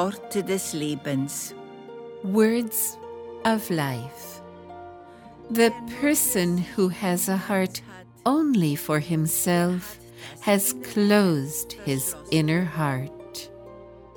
Worte des Lebens. Words of life. The person who has a heart only for himself has closed his inner heart.